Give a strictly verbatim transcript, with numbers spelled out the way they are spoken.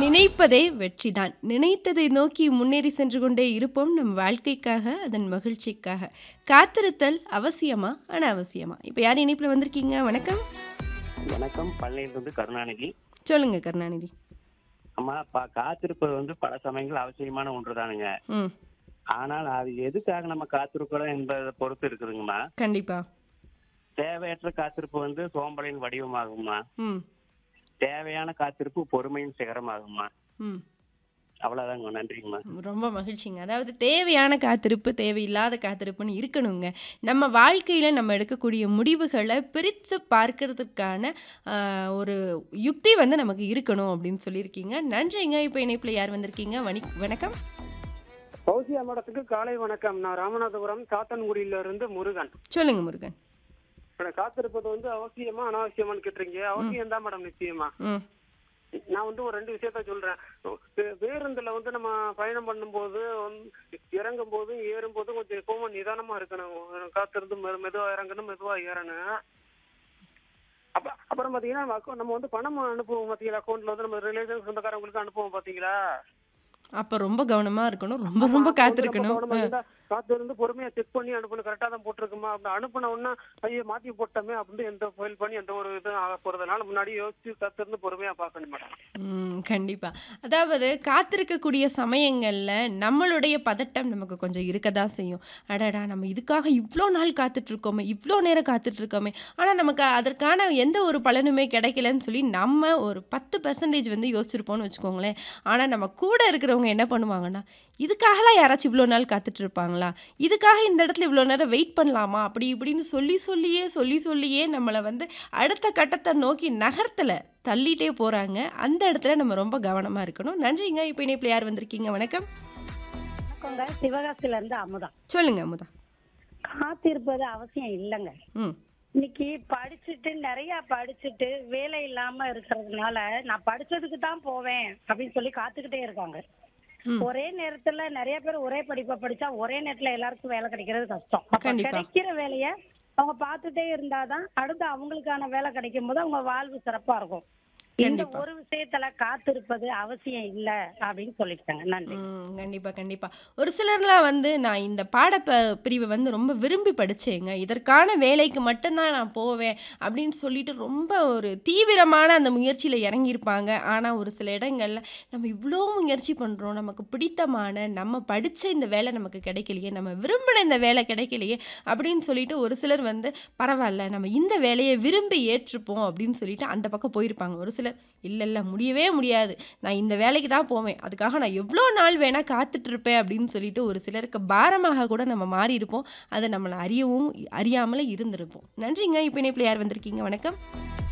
நினைப்பதே வெற்றிதான். நினைத்ததை நோக்கி முன்னேறி சென்று கொண்டே இருப்போம் நம் வாழ்க்கைக்காக, அதன் மகிழ்ச்சிக்காக. காத்திருத்தல் அவசியமா? அனாவசியமா? இப்ப யார் இணைப்புல வந்திருக்கீங்க? வணக்கம். வணக்கம். பழனியிலிருந்து கருணாநிதி. சொல்லுங்க கருணாநிதி. அம்மா, ப காத்திருப்பது வந்து பல சமயங்கள் அவசியமான ஒன்றுதானுங்க. ம். ஆனால் அது எதுக்காக நம்ம காத்திருக்கிறோம் என்பதை பொறுத்து இருக்குதுங்கம்மா. கண்டிப்பா. தேவையற்ற காத்திருப்பு வந்து சோம்பலின் வடிவமாகும்மா. ம். தேவையான காத்திருப்பு பொறுமையின் சிகரமாகும்மா. ம். அவ்வளவுதாங்க. நன்றிங்கம்மா. ரொம்ப மகிழ்ச்சிங்க. அதாவது தேவையான காத்திருப்பு, தேவையில்லாத காத்திருப்புன்னு இருக்கணுங்க. நம்ம வாழ்க்கையில நம்ம எடுக்கக்கூடிய முடிவுகள பிரித்து பார்க்கிறதுக்கான அ ஒரு யுக்தி வந்து நமக்கு இருக்கணும் அப்படின்னு சொல்லியிருக்கீங்க. நன்றிங்க. இப்ப இணைப்புல யார் வந்திருக்கீங்க? வணி வணக்கம். பௌசியா மேடத்துக்கு காலை வணக்கம். நான் ராமநாதபுரம் சாத்தன்குடியில இருந்து முருகன். சொல்லுங்க முருகன். மேடம், காத்திருப்பது வந்து அவசியமா அனாவசியமான்னு கேட்டுறீங்க. அவசியம் தான் மேடம், நிச்சயமா. ம். நான் வந்து ஒரு ரெண்டு விஷயத்த சொல்றேன். பே- பேருந்துல வந்து நம்ம பயணம் பண்ணும்போது வந்து இறங்கும் போதும் ஏறும் போதும் கொஞ்சம் எப்பவும் நிதானமா இருக்கணும். காத்திருந்து மெ- மெதுவா இறங்கணும், மெதுவா ஏறணும். அப்ப அப்புறம் பாத்தீங்கன்னா நம்ம account- நம்ம வந்து பணம் அனுப்புவோம் பாத்தீங்களா, அக்கௌண்ட்ல வந்து நம்ம ரிலேஷன் சொந்தக்காரங்களுக்கு அனுப்புவோம் பாத்தீங்களா. அப்ப ரொம்ப கவனமா இருக்கணும். ரொம்ப ஆமா, ரொம்ப அப்ப வந்து நம்ம காத்திருக்கணும். கவனமா அ. இருந்தா காத்து இருந்து பொறுமையா செக் பண்ணி அனுப்பணும். கரெக்டா தான் போட்டிருக்குமா அப்படி அனுப்பின உடனே ஐயோ மாத்தி போட்டோமே அப்படின்னு எந்த ஃபைல் பண்ணி எந்த ஒரு இதுவும் ஆக போறதுனால முன்னாடி யோசிச்சு காத்து இருந்து பொறுமையா பார்க்கணும் மேடம். ம். கண்டிப்பா. அதாவது காத்திருக்கக்கூடிய சமயங்கள்ல நம்மளுடைய பதட்டம் நமக்கு கொஞ்சம் இருக்க தான் செய்யும். அடடா! நம்ம இதுக்காக இவ்ளோ நாள் காத்துட்டு இருக்கோமே, இவ்ளோ நேரம் காத்துட்டு இருக்கோமே. ஆனா நமக்கு அதற்கான எந்த ஒரு பலனுமே கிடைக்கலன்னு சொல்லி நம்ம ஒரு பத்து சதவீதம் வந்து யோசிச்சிருப்போம்னு வச்சுக்கோங்களேன். ஆனா நம்ம கூட இருக்கிறவங்க என்ன பண்ணுவாங்கன்னா, இதுக்காகலாம் யாராச்சும் இவ்ளோ நாள் காத்துட்டு இருப்பாங்களா? இதுக்காக இந்த இடத்துல இவ்ளோ நேரம் வெயிட் பண்ணலாமா? அப்படி இப்படின்னு சொல்லி சொல்லியே சொல்லி சொல்லியே நம்மள வந்து அடுத்த கட்டத்த நோக்கி நகர்த்தல தள்ளிட்டே போறாங்க. அந்த இடத்துல நம்ம ரொம்ப கவனமா இருக்கணும். நன்றிங்க. இப்ப இணைப்புல யார் வந்திருக்கீங்க? வணக்கம். வணக்கங்க. சிவகாசில இருந்து அமுதா. சொல்லுங்க அமுதா. காத்திருப்பது அவசியம் இல்லைங்க. ம். இன்னைக்கு படிச்சுட்டு நிறைய படிச்சுட்டு வேலை இல்லாம இருக்கிறதுனால நான் படிச்சதுக்கு தான் போவேன் அப்படின்னு சொல்லி காத்துக்கிட்டே இருக்காங்க. ம். ஒரே நேரத்துல நிறைய பேர் ஒரே படிப்பை படிச்சா ஒரே நேரத்துல எல்லாருக்கும் வேலை கிடைக்கிறது கஷ்டம். அப்ப கண்டிப்பா. கிடைக்கிற வேலைய அவங்க பார்த்துட்டே இருந்தாதான் அடுத்து அவங்களுக்கான வேலை கிடைக்கும் போது அவங்க வாழ்வு சிறப்பா இருக்கும். இந்த கண்டிப்பா. ஒரு விஷயத்துல காத்திருப்பது அவசியம் இல்ல அப்படின்னு சொல்லிட்டாங்க. நன்றி. ம். கண்டிப்பா, கண்டிப்பா. ஒரு சிலர்லாம் வந்து நான் இந்த பாட ப பிரிவை வந்து ரொம்ப விரும்பி படிச்சேங்க. இதற்கான வேலைக்கு மட்டும் தான் நான் போவேன் அப்படின்னு சொல்லிட்டு ரொம்ப ஒரு தீவிரமான அந்த முயற்சியில இறங்கியிருப்பாங்க. ஆனா ஒரு சில இடங்கள்ல நம்ம இவ்ளோ முயற்சி பண்றோம். நமக்கு பிடித்தமான நம்ம படிச்ச இந்த வேலை நமக்கு கிடைக்கலையே, நம்ம விரும்பின இந்த வேலை கிடைக்கலையே அப்படின்னு சொல்லிட்டு ஒரு சிலர் வந்து பரவால்ல நம்ம இந்த வேலையை விரும்பி ஏற்றுப்போம் அப்படின்னு சொல்லிட்டு அந்த பக்கம் போயிருப்பாங்க. ஒரு சிலர் இல்ல இல்ல முடியவே முடியாது. நான் இந்த வேலைக்கு தான் போவேன். அதுக்காக நான் எவ்ளோ நாள் வேணா காத்துட்டு இருப்பேன் அப்படின்னு சொல்லிட்டு ஒரு சிலருக்கு பாரமாக கூட நம்ம மாறி இருப்போம். அத நம்மள அறியவும் அறியாமலே இருந்திருப்போம். நன்றிங்க. இப்ப இணைப்புல யார் வந்திருக்கீங்க? வணக்கம்.